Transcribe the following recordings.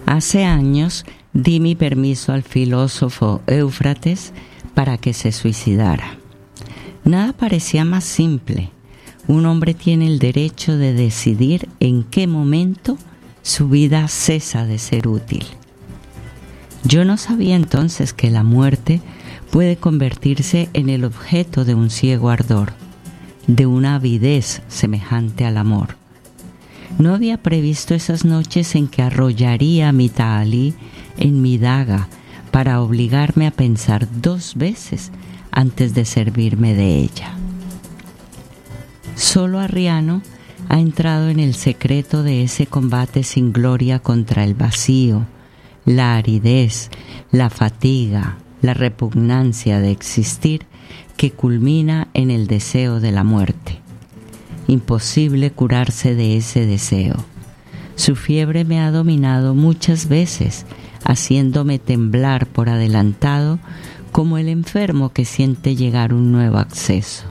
Hace años di mi permiso al filósofo Éufrates para que se suicidara. Nada parecía más simple. Un hombre tiene el derecho de decidir en qué momento su vida cesa de ser útil. Yo no sabía entonces que la muerte puede convertirse en el objeto de un ciego ardor, de una avidez semejante al amor. No había previsto esas noches en que arrollaría mi tahalí en mi daga para obligarme a pensar 2 veces antes de servirme de ella. Solo Arriano ha entrado en el secreto de ese combate sin gloria contra el vacío, la aridez, la fatiga, la repugnancia de existir que culmina en el deseo de la muerte. Imposible curarse de ese deseo. Su fiebre me ha dominado muchas veces, haciéndome temblar por adelantado como el enfermo que siente llegar un nuevo acceso.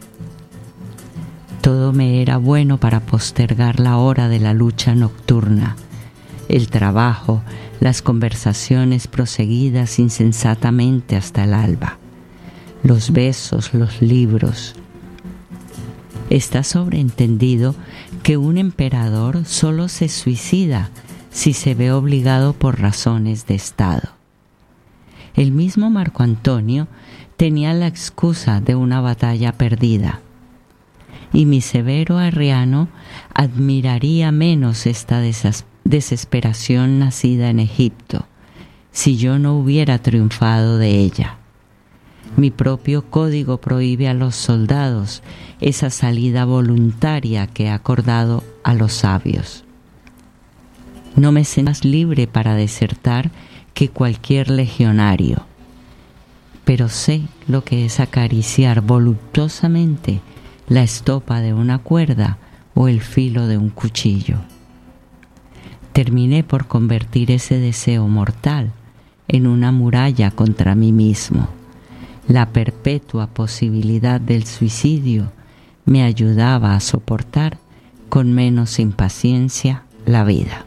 Todo me era bueno para postergar la hora de la lucha nocturna, el trabajo, las conversaciones proseguidas insensatamente hasta el alba, los besos, los libros. Está sobreentendido que un emperador solo se suicida si se ve obligado por razones de Estado. El mismo Marco Antonio tenía la excusa de una batalla perdida, y mi severo Arriano admiraría menos esta desesperación nacida en Egipto si yo no hubiera triunfado de ella. Mi propio código prohíbe a los soldados esa salida voluntaria que he acordado a los sabios. No me siento más libre para desertar que cualquier legionario, pero sé lo que es acariciar voluptuosamente la estopa de una cuerda o el filo de un cuchillo. Terminé por convertir ese deseo mortal en una muralla contra mí mismo. La perpetua posibilidad del suicidio me ayudaba a soportar con menos impaciencia la vida.